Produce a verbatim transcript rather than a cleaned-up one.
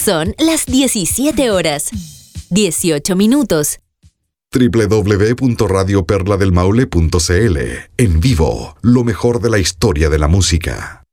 Son las diecisiete horas, dieciocho minutos. doble u doble u doble u punto radio perla del maule punto c l. En vivo, lo mejor de la historia de la música.